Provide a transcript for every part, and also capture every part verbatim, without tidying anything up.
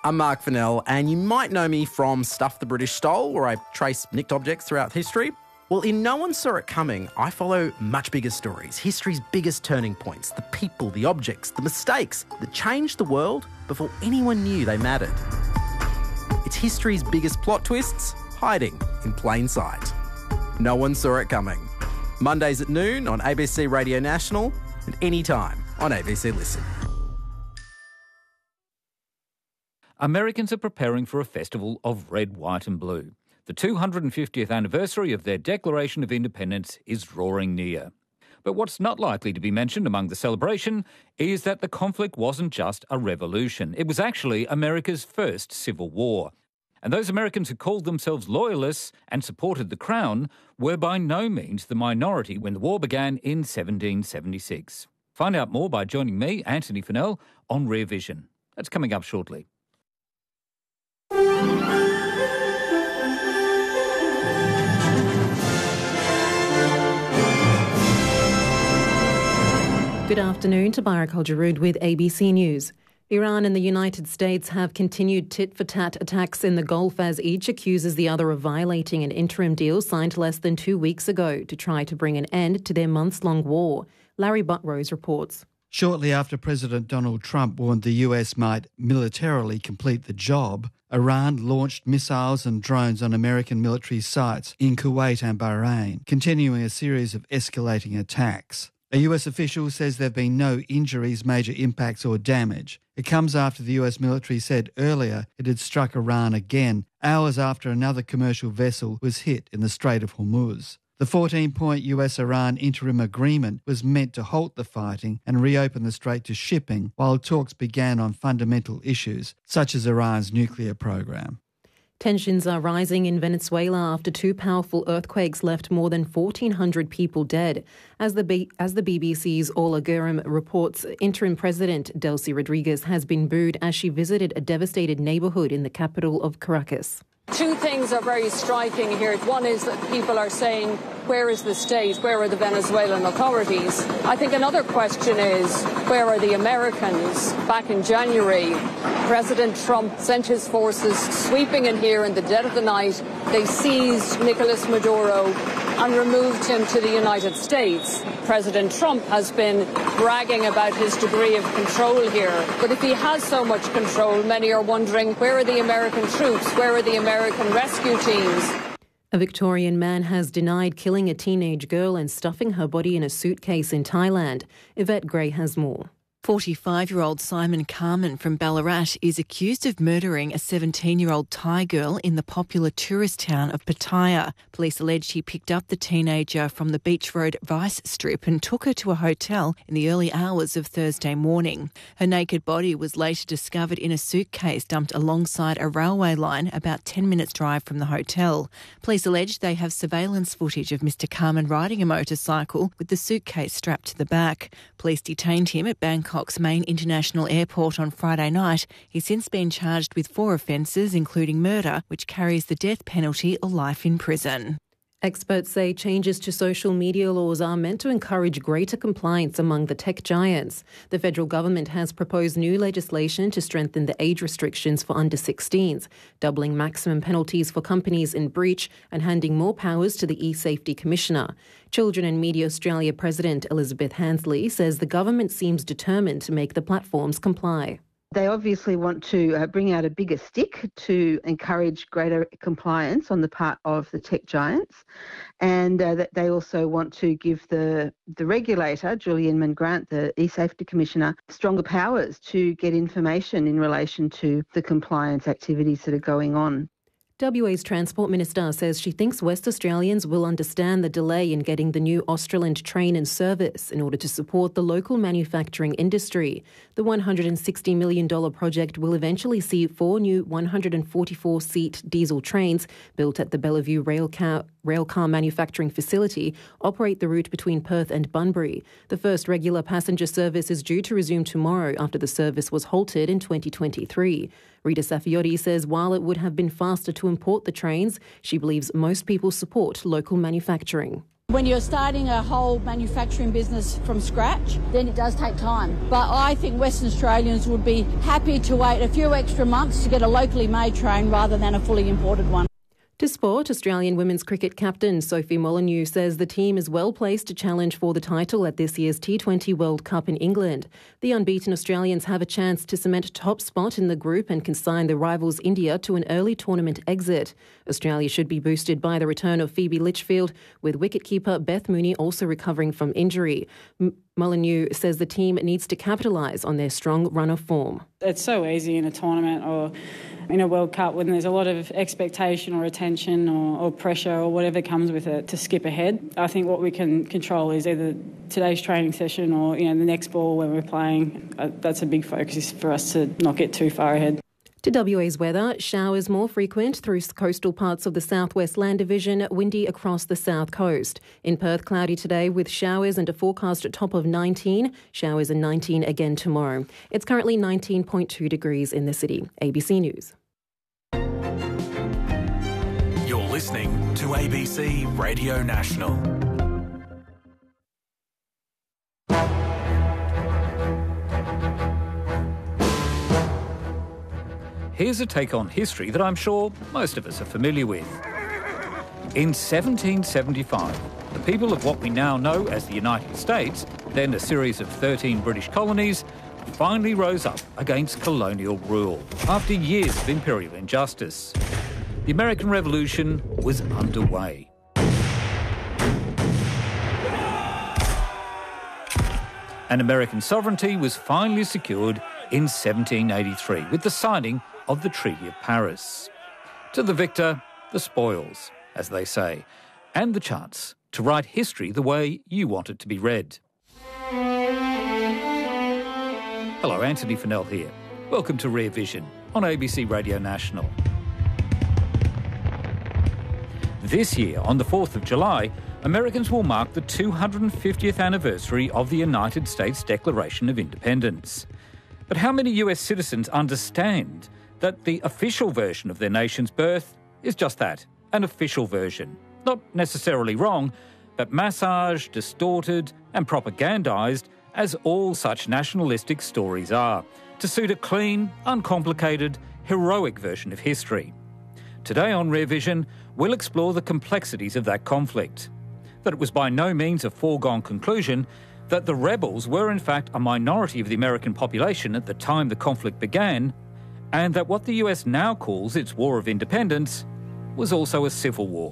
I'm Mark Fennell, and you might know me from Stuff the British Stole, where I trace nicked objects throughout history. Well, in No One Saw It Coming, I follow much bigger stories, history's biggest turning points, the people, the objects, the mistakes that changed the world before anyone knew they mattered. It's history's biggest plot twists hiding in plain sight. No One Saw It Coming. Mondays at noon on A B C Radio National and anytime on A B C Listen. Americans are preparing for a festival of red, white and blue. The two hundred fiftieth anniversary of their Declaration of Independence is drawing near. But what's not likely to be mentioned among the celebration is that the conflict wasn't just a revolution. It was actually America's first civil war. And those Americans who called themselves loyalists and supported the Crown were by no means the minority when the war began in seventeen seventy-six. Find out more by joining me, Anthony Fennell, on Rear Vision. That's coming up shortly. Good afternoon, Tabara Al-Jaroud with A B C News. Iran and the United States have continued tit-for-tat attacks in the Gulf as each accuses the other of violating an interim deal signed less than two weeks ago to try to bring an end to their months-long war. Larry Buttrose reports. Shortly after President Donald Trump warned the U S might militarily complete the job, Iran launched missiles and drones on American military sites in Kuwait and Bahrain, continuing a series of escalating attacks. A U S official says there have been no injuries, major impacts or damage. It comes after the U S military said earlier it had struck Iran again, hours after another commercial vessel was hit in the Strait of Hormuz. The fourteen-point U S-Iran interim agreement was meant to halt the fighting and reopen the strait to shipping, while talks began on fundamental issues, such as Iran's nuclear program. Tensions are rising in Venezuela after two powerful earthquakes left more than fourteen hundred people dead. As the, B- as the B B C's Ola Guram reports, interim President Delcy Rodriguez has been booed as she visited a devastated neighbourhood in the capital of Caracas. Two things are very striking here. One is that people are saying, where is the state? Where are the Venezuelan authorities? I think another question is, where are the Americans? Back in January, President Trump sent his forces sweeping in here in the dead of the night. They seized Nicolas Maduro and removed him to the United States. President Trump has been bragging about his degree of control here. But if he has so much control, many are wondering, where are the American troops? Where are the American rescue teams? A Victorian man has denied killing a teenage girl and stuffing her body in a suitcase in Thailand. Yvette Gray has more. forty-five-year-old Simon Carman from Ballarat is accused of murdering a seventeen-year-old Thai girl in the popular tourist town of Pattaya. Police alleged he picked up the teenager from the Beach Road Vice Strip and took her to a hotel in the early hours of Thursday morning. Her naked body was later discovered in a suitcase dumped alongside a railway line about ten minutes' drive from the hotel. Police alleged they have surveillance footage of Mister Carman riding a motorcycle with the suitcase strapped to the back. Police detained him at Bangkok Bangkok's main international airport on Friday night. He's since been charged with four offences, including murder, which carries the death penalty or life in prison. Experts say changes to social media laws are meant to encourage greater compliance among the tech giants. The federal government has proposed new legislation to strengthen the age restrictions for under sixteens, doubling maximum penalties for companies in breach and handing more powers to the e-Safety Commissioner. Children and Media Australia President Elizabeth Hansley says the government seems determined to make the platforms comply. They obviously want to uh, bring out a bigger stick to encourage greater compliance on the part of the tech giants, and uh, that they also want to give the, the regulator, Julie Inman-Grant, the e-Safety Commissioner, stronger powers to get information in relation to the compliance activities that are going on. W A's Transport Minister says she thinks West Australians will understand the delay in getting the new Australand train in service in order to support the local manufacturing industry. The one hundred sixty million dollars project will eventually see four new one hundred forty-four seat diesel trains built at the Bellevue Railcar, Railcar Manufacturing Facility operate the route between Perth and Bunbury. The first regular passenger service is due to resume tomorrow after the service was halted in twenty twenty-three. Rita Saffioti says while it would have been faster to import the trains, she believes most people support local manufacturing. When you're starting a whole manufacturing business from scratch, then it does take time. But I think Western Australians would be happy to wait a few extra months to get a locally made train rather than a fully imported one. To sport, Australian women's cricket captain Sophie Molyneux says the team is well placed to challenge for the title at this year's T twenty World Cup in England. The unbeaten Australians have a chance to cement top spot in the group and consign the rivals India to an early tournament exit. Australia should be boosted by the return of Phoebe Litchfield, with wicketkeeper Beth Mooney also recovering from injury. M- Molyneux says the team needs to capitalise on their strong run of form. It's so easy in a tournament or in a World Cup when there's a lot of expectation or attention or, or pressure or whatever comes with it to skip ahead. I think what we can control is either today's training session or, you know, the next ball when we're playing. Uh, that's a big focus for us to not get too far ahead. To W A's weather, showers more frequent through coastal parts of the southwest land division, windy across the south coast. In Perth, cloudy today with showers and a forecast at top of nineteen, showers and nineteen again tomorrow. It's currently nineteen point two degrees in the city. A B C News. You're listening to A B C Radio National. Here's a take on history that I'm sure most of us are familiar with. In seventeen seventy-five, the people of what we now know as the United States, then a series of thirteen British colonies, finally rose up against colonial rule after years of imperial injustice. The American Revolution was underway. And American sovereignty was finally secured in seventeen eighty-three with the signing of the Treaty of Paris. To the victor, the spoils, as they say, and the chance to write history the way you want it to be read. Hello, Anthony Fennell here. Welcome to Rear Vision on A B C Radio National. This year, on the fourth of July, Americans will mark the two hundred fiftieth anniversary of the United States Declaration of Independence. But how many U S citizens understand that the official version of their nation's birth is just that, an official version? Not necessarily wrong, but massaged, distorted and propagandised, as all such nationalistic stories are, to suit a clean, uncomplicated, heroic version of history. Today on Rear Vision, we'll explore the complexities of that conflict. That it was by no means a foregone conclusion that the rebels were in fact a minority of the American population at the time the conflict began, and that what the U S now calls its War of Independence was also a civil war.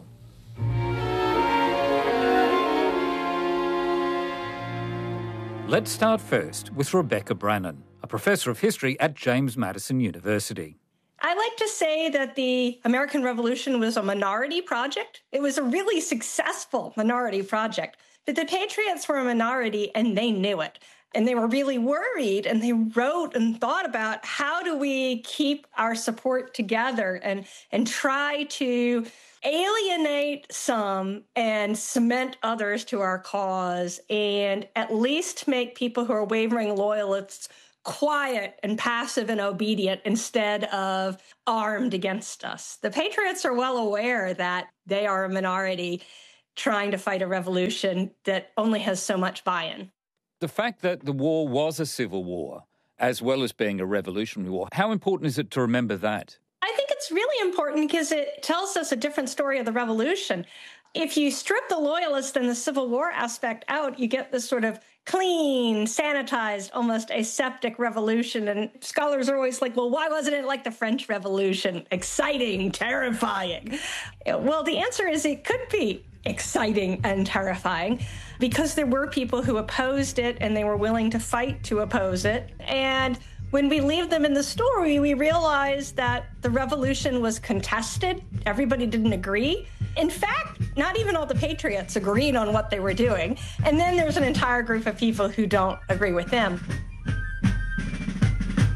Let's start first with Rebecca Brannan, a professor of history at James Madison University. I like to say that the American Revolution was a minority project. It was a really successful minority project. But the Patriots were a minority and they knew it. And they were really worried, and they wrote and thought about how do we keep our support together and, and try to alienate some and cement others to our cause, and at least make people who are wavering loyalists quiet and passive and obedient instead of armed against us. The Patriots are well aware that they are a minority trying to fight a revolution that only has so much buy-in. The fact that the war was a civil war, as well as being a revolutionary war, how important is it to remember that? I think it's really important because it tells us a different story of the revolution. If you strip the loyalist and the Civil War aspect out, you get this sort of clean, sanitized, almost aseptic revolution. And scholars are always like, well, why wasn't it like the French Revolution? Exciting, terrifying. Well, the answer is it could be exciting and terrifying because there were people who opposed it and they were willing to fight to oppose it. And when we leave them in the story, we realize that the revolution was contested. Everybody didn't agree. In fact, not even all the patriots agreed on what they were doing. And then there's an entire group of people who don't agree with them.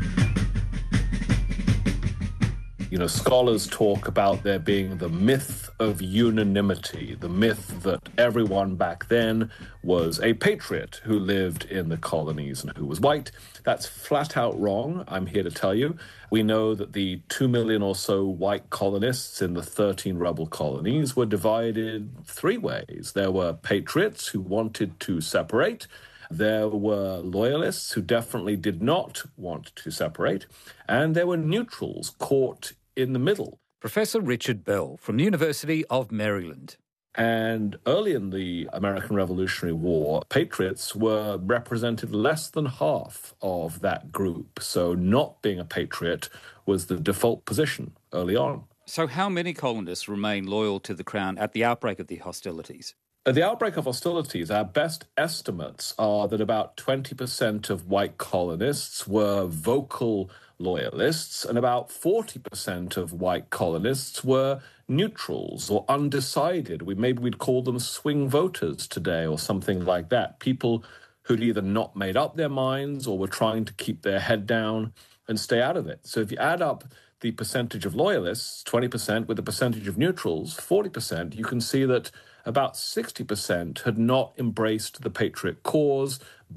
You know, scholars talk about there being the myth of unanimity, the myth that everyone back then was a patriot who lived in the colonies and who was white. That's flat out wrong, I'm here to tell you. We know that the two million or so white colonists in the thirteen rebel colonies were divided three ways. There were patriots who wanted to separate. There were loyalists who definitely did not want to separate. And there were neutrals caught in the middle. Professor Richard Bell from the University of Maryland. And early in the American Revolutionary War, patriots were represented less than half of that group. So not being a patriot was the default position early on. So how many colonists remained loyal to the Crown at the outbreak of the hostilities? At the outbreak of hostilities, our best estimates are that about twenty percent of white colonists were vocal loyalists and about forty percent of white colonists were neutrals or undecided. We maybe we'd call them swing voters today or something like that. People who'd either not made up their minds or were trying to keep their head down and stay out of it. So if you add up the percentage of loyalists, twenty percent, with the percentage of neutrals, forty percent, you can see that about sixty percent had not embraced the patriot cause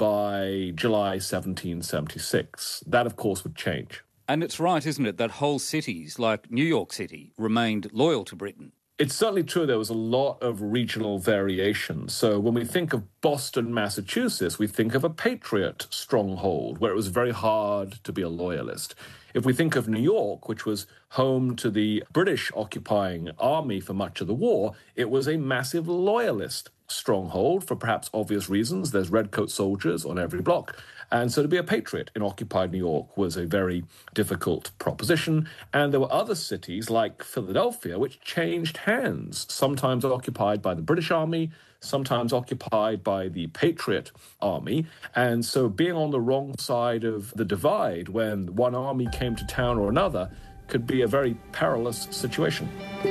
by July seventeen seventy-six. That, of course, would change. And it's right, isn't it, that whole cities like New York City remained loyal to Britain? It's certainly true there was a lot of regional variation. So when we think of Boston, Massachusetts, we think of a patriot stronghold where it was very hard to be a loyalist. If we think of New York, which was home to the British occupying army for much of the war, it was a massive loyalist stronghold for perhaps obvious reasons. There's redcoat soldiers on every block. And so to be a patriot in occupied New York was a very difficult proposition. And there were other cities like Philadelphia which changed hands, sometimes occupied by the British Army, sometimes occupied by the Patriot Army. And so being on the wrong side of the divide when one army came to town or another could be a very perilous situation.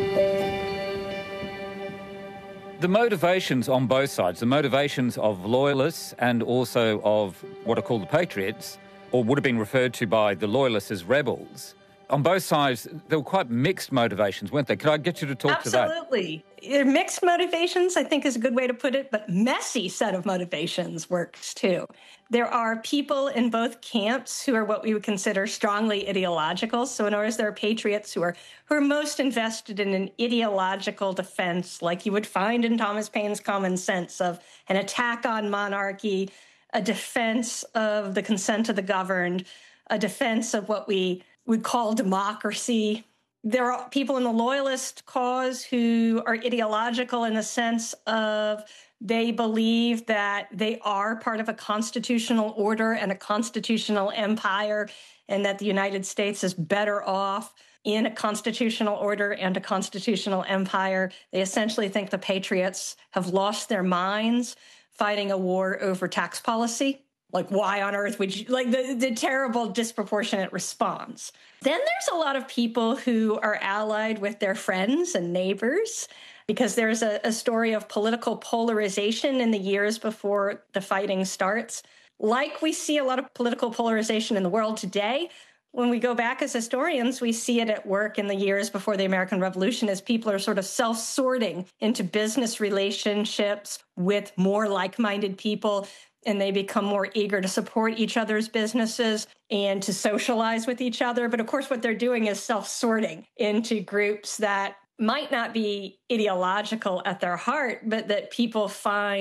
The motivations on both sides, the motivations of loyalists and also of what are called the patriots, or would have been referred to by the loyalists as rebels, on both sides, there were quite mixed motivations, weren't they? Could I get you to talk Absolutely. to that? Absolutely. Mixed motivations, I think, is a good way to put it, but messy set of motivations works too. There are people in both camps who are what we would consider strongly ideological. So in other words, there are patriots who are who are most invested in an ideological defense, like you would find in Thomas Paine's Common Sense, of an attack on monarchy, a defense of the consent of the governed, a defense of what we would call democracy. There are people in the loyalist cause who are ideological in the sense of they believe that they are part of a constitutional order and a constitutional empire, and that the United States is better off in a constitutional order and a constitutional empire. They essentially think the patriots have lost their minds fighting a war over tax policy. Like, why on earth would you, like the, the terrible disproportionate response. Then there's a lot of people who are allied with their friends and neighbors, because there's a, a story of political polarization in the years before the fighting starts. Like we see a lot of political polarization in the world today, when we go back as historians, we see it at work in the years before the American Revolution as people are sort of self-sorting into business relationships with more like-minded people, and they become more eager to support each other's businesses and to socialize with each other. But of course, what they're doing is self-sorting into groups that might not be ideological at their heart, but that people find